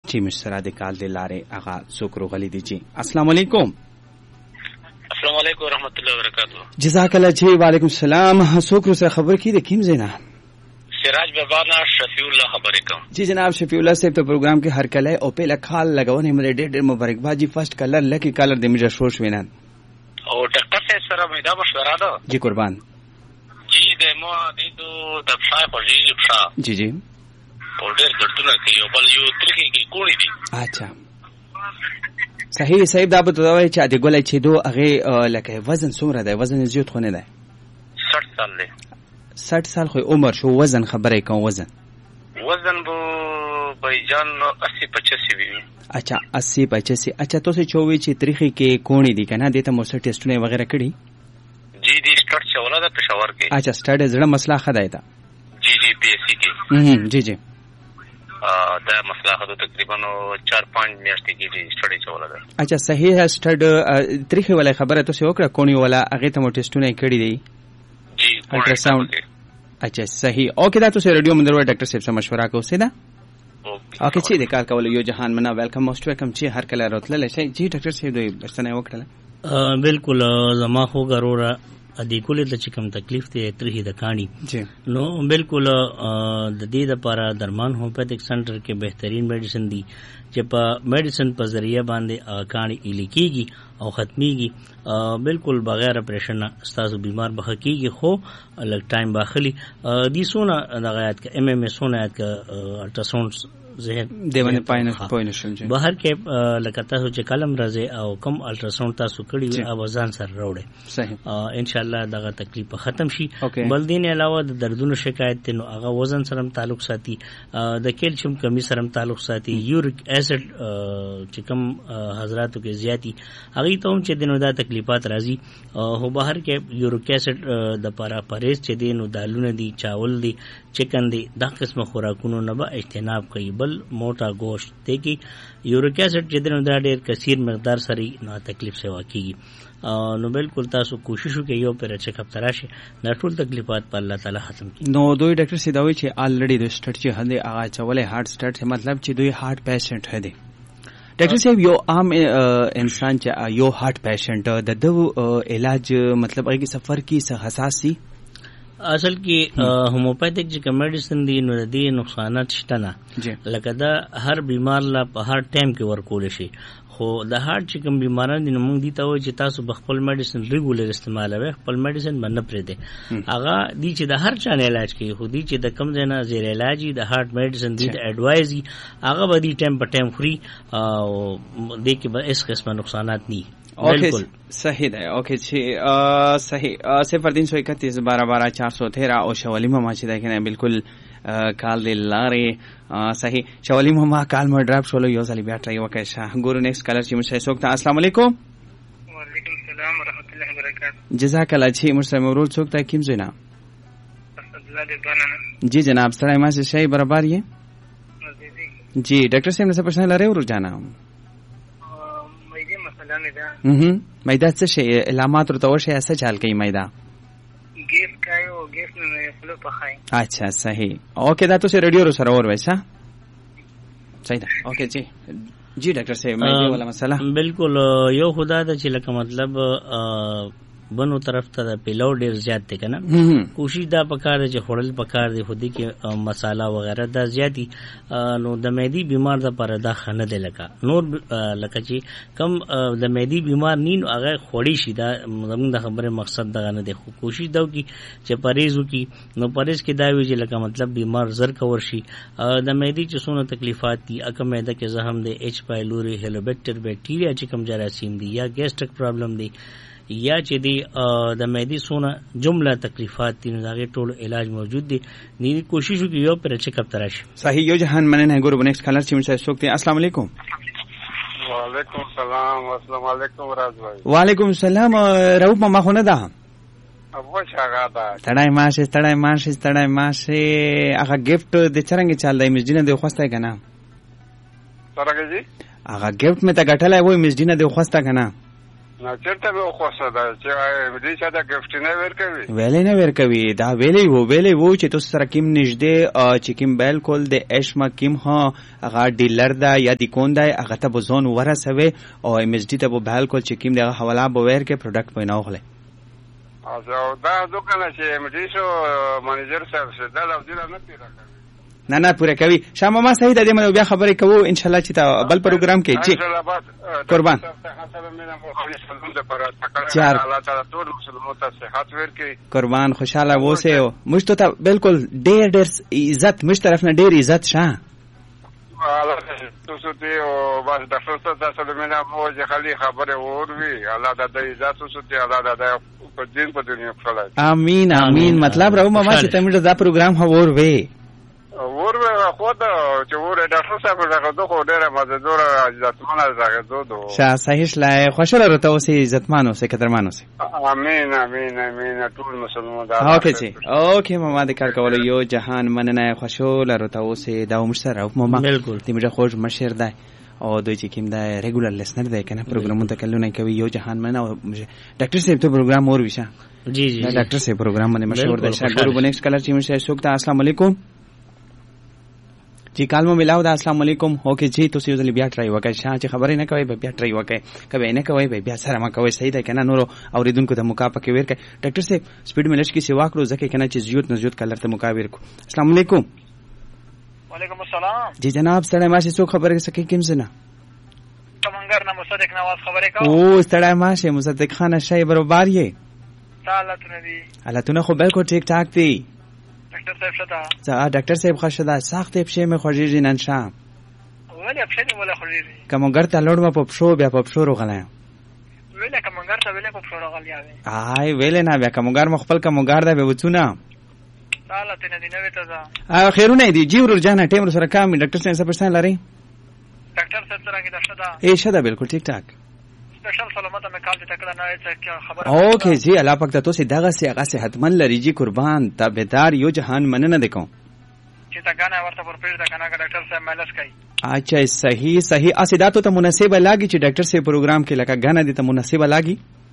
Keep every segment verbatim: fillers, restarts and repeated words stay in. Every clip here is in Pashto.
چې مشره د کال د لارې هغه څوک روغلی دي. جی السلام علیکم. السلام علیکم ورحمۃ اللہ وبرکاتہ. جزاک اللہ جی. وعلیکم السلام. څوک سره خبر کی د کیم زینا؟ سراج بابانا شفیع الله خبرې کوم. جی جناب شفیع الله صاحب ته پروګرام کې هر کله او په لکال لګونې مې ډېر ډېر مبارکباد. جی فرست کلر لکی کلر د میجر شوش وینن او ډاکټر صاحب سره مې دا مشوره ده. جی قربان. جی د مو د دو د پښای په جی پښا جی جی او ډېر دردونه کوي او بل یو ترکی کې کوړی دي. اچھا صحیح صاحب دا به دوی چې د ګولې چې دو هغه لکه وزن څومره دی؟ وزن زیات خو نه دی. سठ سال دی. سठ سال خو عمر شو. وزن خبرې کوم وزن وزن بو بایجان اسی پچاسی وی. اچھا اسی پچاسی. اچھا تو سے چوي چې تاریخي کې کونی دي کنه دته مو سټ ټیسټونه وغیرہ کړی؟ جی دی سٹارټ چولا ده پېښور کې. اچھا سٹارټ زړه مسله خدای ده. جی جی پی ایس سی کې. هم جی جی دا مسله خدای تقریبا چار پانچ میاشتې کې دی سټډي چولا ده. اچھا صحیح ہے. سٹارټ تاریخي ولا خبره تو سے وکړه کونی ولا هغه ته مو ټیسټونه کړی دي؟ جی الټراساوند. اچھا صحیح. اوکے دا تو سے ریڈیو مندر ډاکټر صاحب سره مشوره کو سیدا. اوکے چې د کار کول یو جهان منا ویلکم موست ویلکم چې هر کله راتله شي. جی ډاکټر صاحب دوی برسنه وکړه. بالکل زما خو غرورا ادي کوله د چکم تکلیف ته ترې د کانی جی نو بالکل د دې لپاره درمان هومیوپیتھک سنټر کې بهترین میډیسن دي چې په میډیسن په ذریعہ باندې کانی الیکيږي او ختميږي. بالکل بغیر اپریشن استاسو بیمار بخکیږي خو لګ ټایم باخلی دي سونه د غیات ک ام ام سونه ک الټراساوند زهر دیونه پاینه پاینه شل جی بهر کې لکتا سو چې کلم راځي او کم الټراساوند تاسو کړی او ځان سره راوړي. صحیح ان شاء الله دغه تکلیف ختم شي. okay. بل دین علاوه د دردونو شکایت نو هغه وزن سره تعلق ساتي، د کیلشیم کمی سره تعلق ساتي، یوریک اسید چې کم حضراتو کې زیاتی هغه ته هم چې دینو دا تکلیفات راځي. هو بهر کې یوریک اسید د پاره پرهیز چې دینو دالونه دي، چاول دي، چکن دي، دا قسمه خوراکونو نه به اجتناب کوي. بل موټا گوشت ته کې یوریک اسید چې دینو دا ډېر کثیر مقدار سره نه تکلیف سوا کیږي. نو بالکل تاسو کوشش وکړئ یو پر چیک اپ تراشي دا ټول تکلیفات په الله تعالی ختم کړي. نو دوی ډاکټر سیداوی چې الریډي د سټارټ چې هندي هغه چولې هارت سټارټ مطلب چې دوی هارت پیشنټ هدي. ډاکټر صاحب یو عام انسان چې یو هارت پیشنټ د دو علاج مطلب هغه سفر کی حساسي اصل کې هومیوپیتھک چې میډیسن دی نو د دې نقصانات شته نه، لکه دا هر بیمار لا په هر ټایم کې ورکول شي. خو د هارت چې کوم بیماران دي نو موږ دي ته وایي چې تاسو خپل میډیسن ریګولر استعمالوي، خپل میډیسن باندې پرې دي هغه دي چې د هر چا نه علاج کوي. خو دي چې د کم ځای نه زیر علاج د هارت میډیسن دي د اډوایز هغه به دي ټایم په ټایم خوري او دې کې به اس قسمه نقصانات نه. اوکے صحیح ہے. اوکے جی صحیح. صفر تین سو اکتیس بارہ بارہ چار سو تیرہ اور شوالی مما چې دا کنه بالکل کال دی لارې صحیح. شوالی مما کال مو ډراپ شولو یو ځل بیا ټرای وکړه. شاه ګورو نیکسٹ کلر چې مشه سوکتا. السلام علیکم. وعلیکم السلام ورحمۃ اللہ وبرکاتہ. جزاک الله جی مشه مرول سوکتا کیم زینا عبدالله دی بنانا. جی جناب سره ما سے شی برابر یہ جی ڈاکٹر صاحب نے سے پوچھنا لاره ور جانا مهم. میدا څه شي علامات ورته وشي څه چال کوي میدا؟ ګیس کوي او ګیس نه فلو پخای. اچھا صحیح. اوکے دا ته ریډیو رو سره اور وایسا صحیح ده. اوکے جی جی ډاکټر صاحب میدا ولا مسله بالکل یو خدا د چې لکه مطلب بنو طرف ته د پیلو ډیر زیات دی کنه. کوشش دا پکار چې خورل پکار دی خودي کې مساله وغیرہ دا زیاتی نو د معدي بیمار د پر دا خنه دی لکه نور لکه چې کم د معدي بیمار نین هغه خوړی شي. دا زموږ د خبره مقصد دغه نه دی. خو کوشش دا وکي چې پرهیز وکي. نو پرهیز کې دا وی چې لکه مطلب بیمار زر کور شي. د معدي چې څونه تکلیفات دي اکه معده کې زخم دی، ایچ پایلوري، هیلوبیکټر بیکټیریا چې کم جراثیم دي یا گیسټرک پرابلم دی یا چې دی د معدې سونه جمله تکلیفات دي نو هغه ټول علاج موجود دي. نی کوشش وکړئ یو پر چیک اپ تراشي. صحیح. یو جهان مننه ہے ګورو نیکسٹ کلر چې مشه سوکته. السلام علیکم. وعلیکم السلام. السلام علیکم راز بھائی. وعلیکم السلام. روپ ما خونه ده ابو شاګه ده تړای ماشه تړای ماشه تړای ماشه هغه گیفت د چرنګ چال دی مسجد نه خوسته کنه سره جی هغه گیفت مې ته غټلای وای مسجد نه خوسته کنه نو چرته به خوښه ده چې دې چې دا ګفت نه ورکوي ویلې نه ورکوي دا ویلې وو ویلې وو چې تاسو سره کیم نږدې چې کیم بالکل د اشما کیم ها هغه ډیلر دا یا د کون دا هغه ته بزون ورسوي او ام اس ډي ته به بالکل چې کیم دغه حواله به ورکه پروډکټ پینه وغله او دا دوکانه چې ام ډي شو منیجر صاحب څه دا لفظ نه پیرا نه نه پوره کوي شامه ما صحیح ده دې مې بیا خبرې کوو ان شاء الله چې تا بل پروګرام کې جی قربان چار قربان خوشاله اوسه مشته ته بالکل ډېر ډېر عزت مش طرف نه ډېر عزت شه تاسو ته او بس د فرصت د سلمینه مو چې خالي خبره وروي الله د دې عزت تاسو ته الله د په دین په دنیا خلای امين امين مطلب راو ما چې تمه دا پروګرام هور وې ورو خو دا چې ور ډاکټر صاحب راغله دوه ډېره مزدور عزتمن راغله دوه شاه صحیح شلای خوشاله راته اوسې عزتمن اوسې قدرمن اوسې امين امين امين ټول مسلمان دا اوکې جی اوکې ماما د کار کول یو جهان مننه خوشاله راته اوسې دا مشتره او ماما بالکل تیمه خوش مشر ده او دوی چې کیم دا ریګولر لیسنر دی کنه پروګرامونه تکلونه کوي یو جهان مننه ډاکټر صاحب ته پروګرام اور وشه جی جی ډاکټر صاحب پروګرام باندې مشهور دی شاګورو بنکس کلر چې مشه شوک ته السلام علیکم جی کالمو ملاو دا السلام علیکم اوکې جی تاسو یو ځل بیا ټرای وکړئ چې خبرې نه کوي بیا ټرای وکړئ کوي نه کوي بیا سره ما کوي صحیح ده کنه نور اوریدونکو ته موقع پکې ورکړئ ډاکټر صاحب سپیډ ملش کې سیوا کړو ځکه کنه چې زیوت نزیوت کلر ته موقع ورکو السلام علیکم وعلیکم السلام جی جناب سره ماشي څو خبرې سکه کیم زنه کمنګر نه مصدق نواز خبرې کوم او ستړی ماشه مصدق خان شای برابر یې تعالی تنبی الله تونه خو بالکل ټیک ټاک دی ډاکټر صاحب شته زه ډاکټر صاحب خوښه ده سخت په مې خوږیږي نن شام ولې په شنو ولا خوږیږي کومګر ته لوړ ما په پښو بیا په پښو روغلایم ویلې کومګر ته ویلې په پښو روغلیا وي آی ویلې نه بیا کومګر مخبل کومګر ده به وڅونه تعالی تنبی نه وته ځه ا خیرونه دي جی ورور جان ټیم سره کام ډاکټر صاحب پرسان لري ډاکټر صاحب سره کې دښته ده اے شته بالکل ټیک ټاک سپیشل سلامت مې کال ته تکړه نه چې خبره اوکې جی الله پاک ته تاسو دغه سي هغه صحتمن لري جی قربان تابعدار یو جهان مننه دکو چې تا غاڼه ورته پر پیډ دا کنه ډاکټر صاحب مالس کوي اچھا صحیح صحیح اسیداتو ته مناسبه لاګي چې ډاکټر صاحب پروګرام کې لکه غاڼه دي ته مناسبه لاګي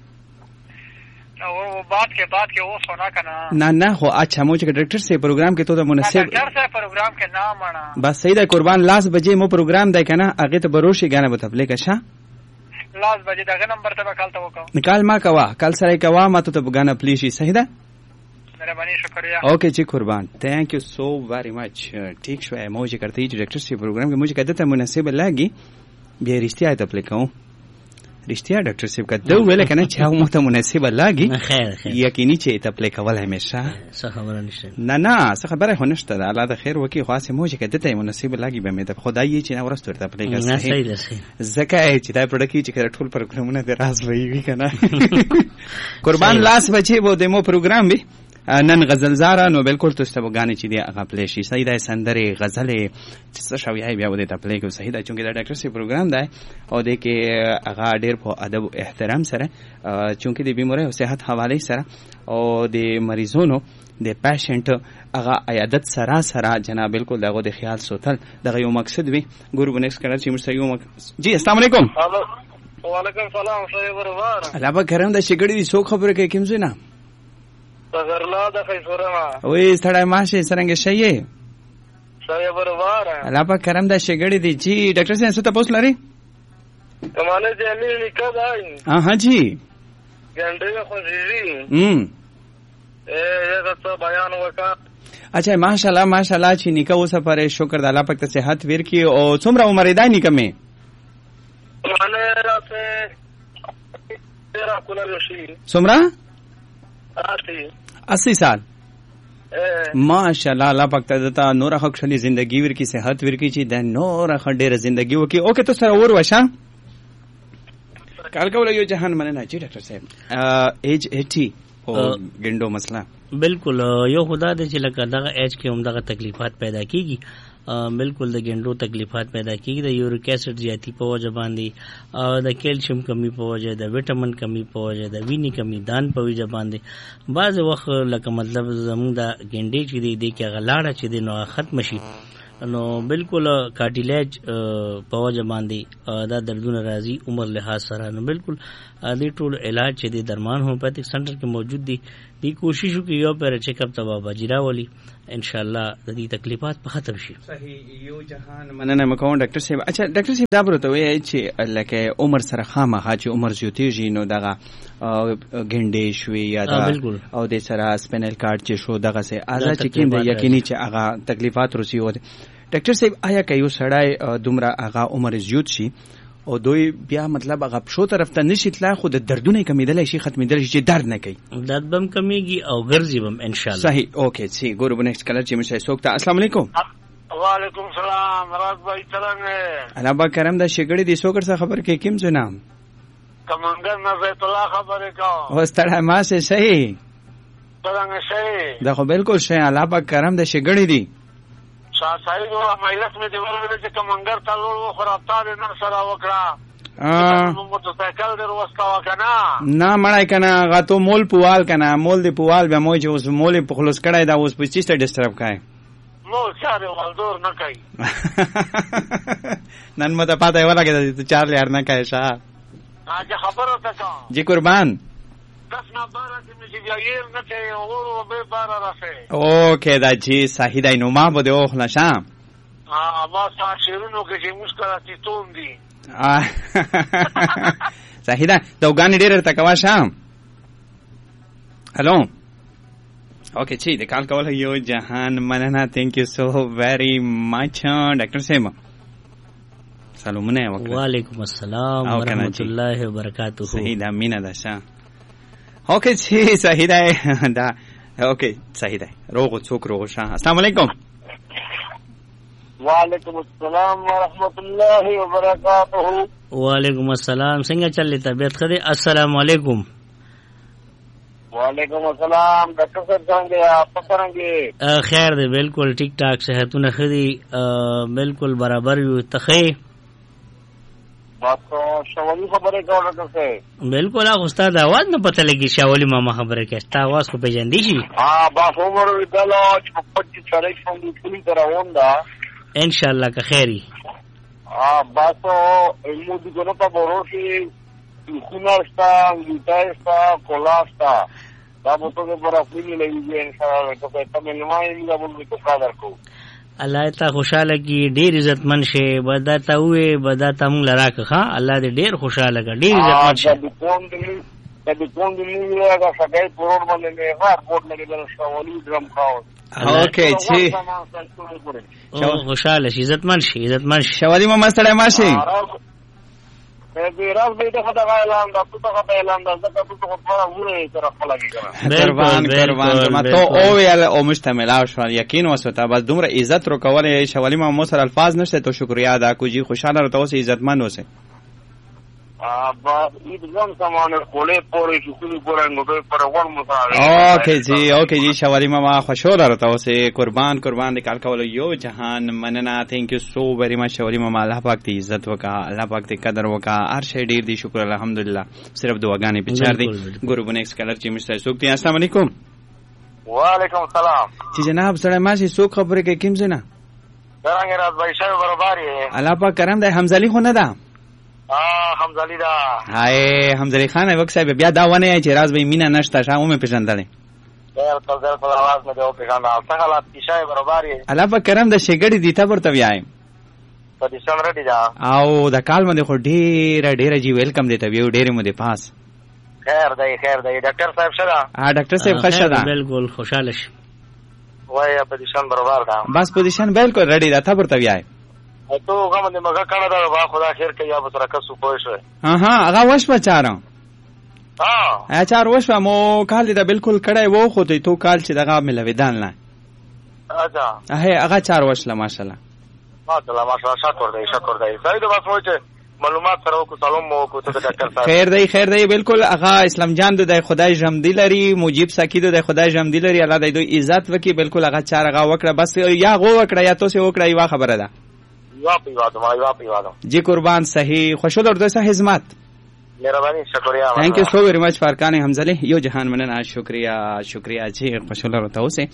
او بات کې بات کې اوس نه کنه نه نه خو اچھا مو چې ډاکټر صاحب پروګرام کې ته مناسب ډاکټر صاحب پروګرام کې نام مانا بس صحیح ده قربان لاس بجې مو پروګرام دی کنه هغه ته بروشي غاڼه به تبلیغ شه لاس بجې دا نمبر ته کال ته وکاو نکال ما کوا کل سره کوا ما ته غاڼه پلیشي صحیح ده مهرباني شکریہ اوکے جی قربان تھینک یو سو ویری مچ ٹھیک شو ہے مو چې کرتے چې ډاکټر سی پروګرام کې مو چې کده ته مناسب لاګي بیا رښتیا ته اپلای کوم رښتیا ډاکټر صاحب کا دوه ویل کنه چې هغه مته مناسب لاګي خیر خیر یقیني چې ته اپلای کول همیشه څه خبره نشته نه نه څه خبره هونشته الله د خیر وکي خاصه مو چې کده ته مناسب لاګي به مې د خدای چې نه ورسته ته اپلای کوي نه صحیح ده صحیح زکه چې دا پروډکټ چې ټول پروګرامونه د راز وی کنه قربان لاس بچي وو دمو پروګرام به نن غزل زارا نو بالکل تاسو ته غانې چې دی هغه پلی شي صحیح ده سندره غزلې څه شوی بیا ودې ته پلی کو صحیح ده چې دا ډاکټر سی پروګرام دی او د کې هغه ډېر په ادب او احترام سره چې د بیماری او صحت حواله سره او د مریضونو د پیشنټ هغه عیادت سره سره جناب بالکل دغه د خیال سوتل دغه یو مقصد وي ګورو بنکس کړه چې موږ یو جی السلام علیکم وعلیکم السلام صاحب ورور الله به کرم د شګړې سو خبره کوي کوم څه نه غرلا د خیسورما وې سړی ماشه څنګه شي صاحب ورور الله په کرم د شګړې دی جی ډاکټر صاحب څه تاسو لري کماله جلی لیکا دای ها ها جی ګنډه خو جی هم اے یو څه بیان وکا اچھا ماشاءالله ماشاءالله چې نیکه اوسه پر شکر د الله پاک ته صحت ورکی او څومره عمر دی نیکه مې مانه راته تیرا کولر شي څومره اسی سال اے ماشاءالله الله پاک ته دتا نور خښلې زندگی ورکی صحت ورکی چې د نور خډېره زندگی وکي اوکې تو سره ور وشه کال کول یو جهان مننه چې ډاکټر صاحب ایج اسی او ګندو مسله بالکل یو خدا دې چې لکه دغه ایج کې هم دغه تکلیفات پیدا کیږي بالکل د ګندو تکلیفات پیدا کیږي د یوریک ایسډ زیاتی په وجه باندې د کیلشیم کمی په وجه د وټامین کمی په وجه د وینې کمی دان په وجه باندې بعض وخت لکه مطلب زموږ د ګندې چې دی د کې غلاړه چې دی نو ختم شي نو بالکل کارټیلیج په وجه باندې دا دردونه راځي عمر لحاظ سره. نو بالکل دې ټول علاج چې د درمان هومیوپیتھک سنټر کې موجود دي. دی کوشش وکړي یو پیر چیک اپ ته بابا جیرا ولي ان شاء الله د دې تکلیفات په ختم شي. صحیح یو جهان مننه مکوم ډاکټر صاحب. اچھا ډاکټر صاحب دا برته وایي چې لکه عمر سره خامخا چې عمر زیاتېږي نو دغه ګنډې شوي یا او د سره سپینل کارت چې شو دغه سه آزاد چې کیند یقیني چې هغه تکلیفات رسي وي. ډاکټر صاحب آیا که یو سړی دومره هغه عمر زیات شي او دوی بیا مطلب هغه شو طرف ته نشي تلا خو د دردونه کمیدل شي ختمیدل شي چې درد نه کوي درد بم کمیږي او ګرځي بم ان شاء الله. صحیح اوکې سی ګورو نیکسټ کلر چې مشه سوکتا. السلام علیکم. وعلیکم السلام راز بھائی څنګه الله با کرم دا شګړې دي سوکر څخه خبر کې کیم څه نام کمانډر نزیت الله خبره کا واستړه ما سه صحیح څنګه شي دا خو بالکل شي الله با کرم دا شګړې دي شاه صاحب او مجلس میں دی ورته چې کمانډر تلو خو راتاره نه سره وکړه ا موټرسایکل در وستا وکنه نه مړای کنه غا ته مول پوال کنه مول دی پوال به موج اوس مول په خلوص کړای دا اوس په چیسته ډیسټرب کای نو چاره ولدور نه کوي نن مته پاتې ولا کې ته چار لار نه کوي شاه اجه خبره تا جی قربان دس نه بارا چې مې یې نه کوي او به بارا راځي اوکې دا جی صحیح دی نو ما بده او خلاصا ها ما شیرونو کې چې مشکلات تون دي صحیح ده دا وګانی ډیر ته کوا شام. هلو اوکې چې د کال کول یو جهان مننه ثانک یو سو ویری مچ ډاکټر صاحب سلامونه وکړه. وعلیکم السلام ورحمۃ اللہ وبرکاتہ. صحیح ده مینا ده شاه اوکې چې صحیح ده دا اوکې صحیح ده روغ څوک روغ شاه. السلام علیکم. وعلیکم السلام ورحمۃ اللہ وبرکاتہ. وعلیکم السلام څنګه چلې طبیعت خدای. السلام علیکم. وعلیکم السلام ډاکټر صاحب څنګه آپ څنګه خیر دی بالکل ټیک ټاک صحتونه خدي بالکل برابر یو تخې باسو شاولی خبره کوي ډاکټر صاحب. بالکل هغه استاد आवाज نه پته لګي شاولی ماما خبره کوي ستا आवाज کو پیژندې شي. ها باسو عمر ودلا چې په پچی سره څنګه ټولي تراون دا ان شاء الله که خیری. ها باسو مو دي ګنو په بوروشي خوناستا ګیټاستا کولاستا دا مو ته پر خپل لګي ان شاء الله ته په تمه نه مایي دا مو ته قادر کو الله ته خوشاله کی ډیر عزت من شه بدا ته وې بدا ته مونږ لراک ښا الله دې ډیر خوشاله کا ډیر عزت من شه. د کوم دې د کوم دې هغه سګای پرور باندې نه هغه پورت لګي د شاولي درم خاو. اوکې چې خوشاله شي عزت من شي عزت من شاولي ماما سره ماشي راز به ته خدای اعلان دا ته خدای اعلان دا ته ته خدای وره تر خپل لګي قربان قربان ما ته او ویل او مشتمل شو یقین وسته بس دومره عزت رو کول شوالی ما سره الفاظ نشته تو شکریا ادا کو جی خوشاله رته اوسه عزتمن اوسه با اید ځان سامان کوله پورې چې کلی پورې نو به پر ور مصالح. اوکې جی اوکې جی شوالی ما خوشاله رته اوسه قربان قربان د کال کول یو جهان مننه ثانک یو سو ویری مچ شوالی ما الله پاک دې عزت وکا الله پاک دې قدر وکا هر شی ډیر دی شکر الحمدلله صرف دعاګانې پچار دی ګورو نیکسټ کلر چې مشته سوکتی. السلام علیکم. وعلیکم السلام. چې جناب سره ماشي سو خبره کې کیم زنه څنګه راز بھائی شای برابر یې الله پاک کرم دی حمزلی خو نه ده اه حمزلی دا هاي حمزلی خان وک صاحب بیا دا ونه چې راز به مینا نشته شاو مې پېژندل ډېر په ډېر په आवाज مې او پیغام څنګه حالات کیشای برابر یې الله په کرم د شګړې دی ته ورته ویایم په دې څنګه ردی دا او د کال باندې خو ډېر ډېر جی ویلکم دی ته ویو ډېر مو دی پاس خیر دی خیر دی ډاکټر صاحب شدا ها ډاکټر صاحب خوشا ده بالکل خوشاله شي وای په دې څنګه برابر دا بس پوزیشن بالکل ریډی ده ته ورته ویایم تو هغه باندې مګه کړه دا با خدا خیر کوي یا به سره کسو پوه شو. ها ها هغه وښ بچارم ها اچار وښ مو کال دا بالکل کړه وو خو ته تو کال چې دغه ملویدان نه اچھا هه هغه چار وښ له ماشاءالله ماشاءالله ماشاءالله شکر دی شکر دی سید بس مو چې معلومات سره کو سلام مو کو ته ډاکټر صاحب خیر دی خیر دی بالکل هغه اسلام جان د خدای جمدی لري مجيب سکی د خدای جمدی لري الله دې دوی عزت وکي بالکل هغه چار هغه وکړه بس یا غو وکړه یا تو سه وکړه یو خبره ده واپی وادم واپی وادم جی قربان صحیح خوشو اور دوسا خدمت مهربانی شکریہ تھینک یو سو ویری مچ فارکان حمزلی یو جہان منن شکریہ شکریہ جی خوشو اور تو سے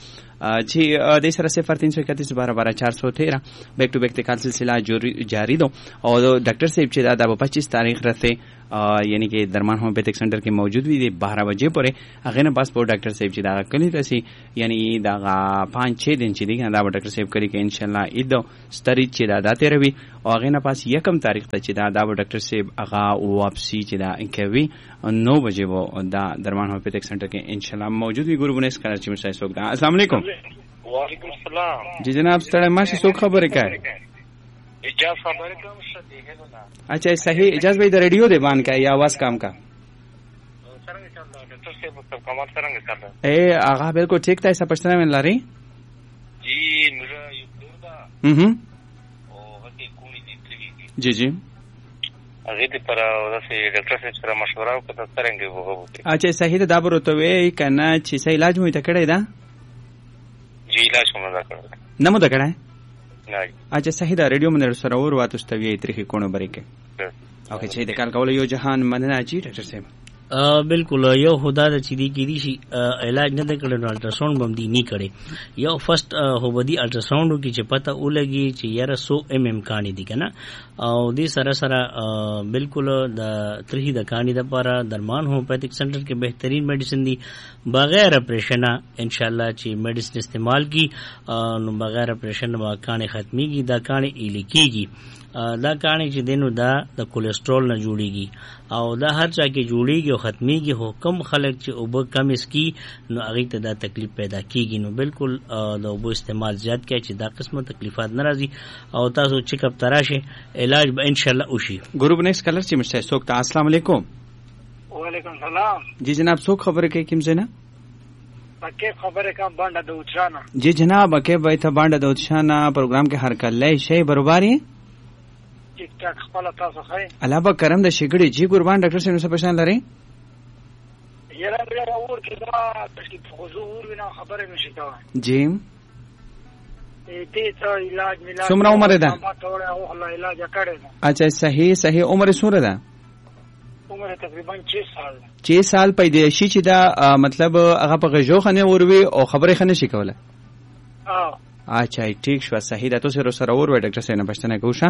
چې د سره صفر तीन सौ इकतीस बारह बारह चार सौ तेरह بیک ټو بیک د کال سلسله جاری دو او ډاکټر صاحب چې دا د पच्चीस تاریخ راته یعنی کہ درمان ہومیوپیتھک سینٹر کې موجود وي د بارہ بجې پورې هغه نه پاسپورت ډاکټر صاحب چې دا کلی راسي یعنی دا پانچ چھ دن چې دی دا ډاکټر صاحب کلی کې ان شاء الله اید ستری چې دا داته روي او هغه نه پاس یکم تاریخ ته چې دا دا ډاکټر صاحب هغه واپسی چې دا کوي نو بجې وو دا درمان ہومیوپیتھک سینٹر کې ان شاء الله موجود وي ګورو بنس کار چې مشای سوګ دا السلام علیکم وعلیکم السلام جی جناب ستړی ماشه څوک خبره کوي اجازه خبره کوم څه دی نه अच्छा صحیح اجازه भाई د ریډیو دی بان کا یا आवाज کام کا څنګه چل رہا ہے ډاکټر صاحب په کومه څنګه چل رہا ہے اے آغا بالکل ٹھیک تھا ایسا پښتنه من لاري جی میرا یو دا هم او هغه کومې دي جی جی هغه دې پر ورسې ډاکټر صاحب سره مشوره وکړه څنګه وغوښتي अच्छा صحیح ده دا بروته وی کنه چې صحیح علاج مو ته کړی دا جی علاج کوم دا کړی نه مو دا کړی نه अच्छा صحیح ده ریډیو من سره ور واتوستوي ترخی کونو بریکه اوکے چې د کال کول یو جهان مننه چی ډاکټر صاحب بالکل یو خدا د چدي کې دي شي علاج نه کړي نو الټراساوند بم دي نه کړي یو فرست هو بدی الټراساوند کې چې پته ولګي چې یاره سو ام ام کانی دي کنه او دې سره سره بالکل د ترهی د کانی د لپاره درمان هومیوپیتھک سنټر کې بهترین میډیسن دي بغیر اپریشن ان شاء الله چې میډیسن استعمال کی نو بغیر اپریشن ما کانی ختميږي دا کانی الی کیږي دا کانی چې دینو دا د کولیسټرول نه جوړیږي او دا هر چا کې جوړیږي او ختميږي هو کم خلک چې او به کم اس کی نو هغه ته دا تکلیف پیدا کیږي نو بالکل د اوبو استعمال زیات کړئ چې دا قسمه تکلیفات ناراضي او تاسو چیک اپ تراشه علاج به ان شاء الله وشي ګروپ نیکس کلر چې مشته سوک ته السلام علیکم وعلیکم السلام جی جناب څوک خبره کوي کوم ځای نه پکې خبره کوم باندې د اوچانه جی جناب اکه به ته باندې د اوچانه پروګرام کې هر کله شی برابرۍ ټیک ټاک خپل تاسو خای الله با کرم د شګړې جی قربان ډاکټر صاحب څه پېښان لري یاره بیا اور کې دا چې حضور وینا خبره نشي تا جی دې ته علاج ملا څومره عمر ده ما ته او الله علاج کړی اچھا صحیح صحیح عمر څومره ده عمر تقریبا छह سال छह سال پیدایشي چې دا مطلب هغه په غژو خنه وروي او خبره خنه شي کوله اه اچھا ٹھیک شو صحیح ده تاسو سره سره اور ډاکټر صاحب نه پښتنه کوشه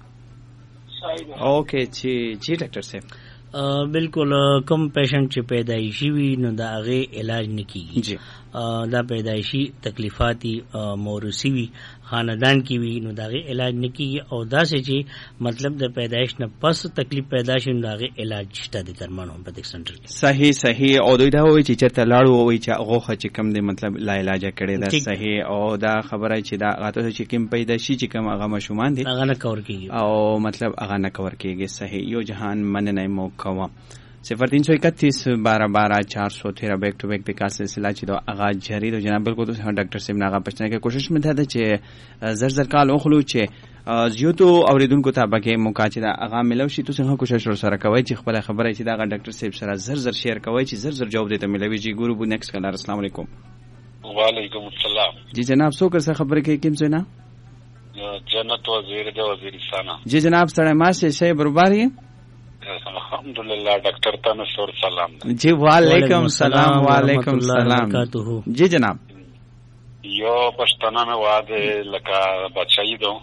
اوکے جی جی ډاکټر صاحب بالکل کم پیشنٹ چې پیدایشي وي نو دا هغه علاج نکېږي جی دا پیدایشي تکلیفاتي موروثي وي خاندان کې وي نو دا هغه علاج نکېږي او دا چې مطلب د پیدایش نه پس تکلیف پیدا شي نو دا هغه علاج شته د درمان هومیوپیتھک سنټر کې صحیح صحیح او دوی دا وایي چې چرته لاړو وایي چې هغه چې کم دی مطلب لا علاج کړي دا صحیح او دا خبره چې دا غاته چې کم پیدایشي چې کم هغه مشومان دي هغه نه کور کېږي او مطلب هغه نه کور کېږي صحیح یو جهان مننه مو کوم صفر तीन सौ इकतीस बारह बारह चार सौ तेरह بیک ټو بیک د کا سلسله چې دا اغاز جاری د جناب بالکل ډاکټر صاحب ناغه پښتنه کې کوشش مې ده چې زر زر کال اوخلو چې زیاتو اوریدونکو ته بګه موقع چې دا اغا ملو شي تاسو هم کوشش سره کوي چې خپل خبره چې دا ډاکټر صاحب سره زر زر شیر کوي چې زر زر جواب دیته ملوي جی ګورو بو نیکسټ کلر السلام علیکم وعلیکم السلام جی جناب څوک سره خبره کوي کوم څه نه جنت وزیر د وزیرستان جی جناب سره ماشه شی برابرۍ الحمدللہ ڈاکٹر تانشور سلام جی وعلیکم السلام وعلیکم السلام جی جناب یو پښتنه مې واده لکه بچای دو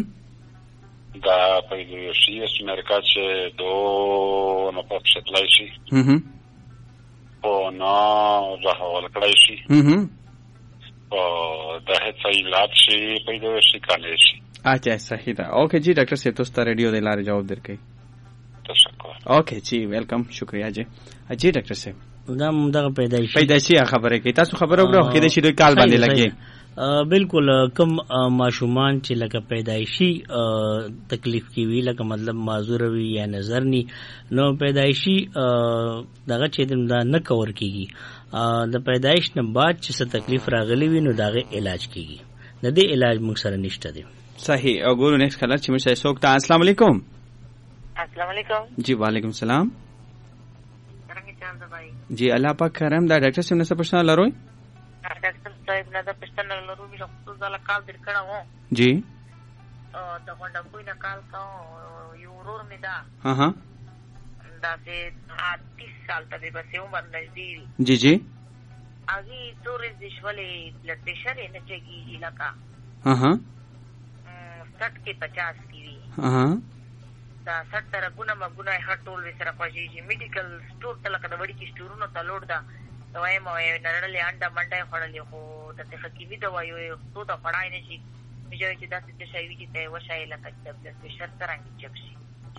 دا پیدایشي امریکا چې دو نه پښه تلای شي او نو راول کړای شي او دا هڅه علاج شي پیدایشي کانې شي اچھا صحیح ده اوکے جی ډاکټر صاحب تاسو ته ریډیو د لارې جواب درکړي اوکے جی ویلکم شکریہ جی جی ډاکټر صاحب دا مونږه پیدایشي پیدایشي خبره کوي تاسو خبره وکړو کې د شي دوی کال باندې لګي بالکل کم ماشومان چې لکه پیدایشي تکلیف کی وی لکه مطلب معذور وی یا نظر ني نو پیدایشي دغه چې دا نه کور کیږي د پیدایش نه بعد چې څه تکلیف راغلی وي نو داغه علاج کیږي د دې علاج موږ سره نشته دی صحیح او ګورو نیکسټ کلر چې موږ څوک ته السلام علیکم السلام علیکم جی وعلیکم السلام جی الله پاک کرم دا ډاکټر صاحب نه څه پښتنه لروي ډاکټر صاحب نه دا پښتنه لروي چې خپل ځل کال در کړه و جی ا دا غونډه کوی نه کال کا یو ورور می دا ها ها دا چې तीस سال ته به سیو باندې دی جی جی اغي تورز د شولې بلډ پریشر یې نه چګي لکه ها ها سټ کې پچاس کی وی ها دا سټ تر ګونه مګونه هټ ټول سره خوږي میډیکل سٹور ته لکه د وړي کې سٹورونو ته لوړ دا دوای مو نړلې انډه منډه خړلې خو د حکیمي دوايو ته ته پړای نه شي مې چې دا څه شي وی چې ته وشای لکه د بلډ پریشر څنګه چک شي